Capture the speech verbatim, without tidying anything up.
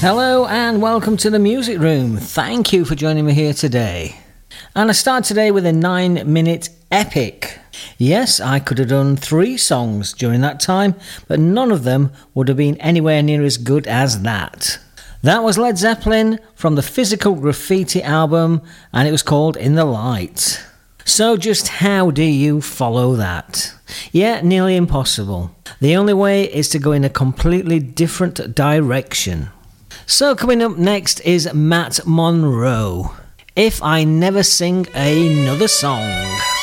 Hello and welcome to the Music Room. Thank you for joining me here today. And I start today with a nine minute epic. Yes, I could have done three songs during that time, but none of them would have been anywhere near as good as that. That was Led Zeppelin from the Physical Graffiti album, and it was called In the Light. So just how do you follow that? Yeah, nearly impossible. The only way is to go in a completely different direction. So coming up next is Matt Monro. If I Never Sing Another Song.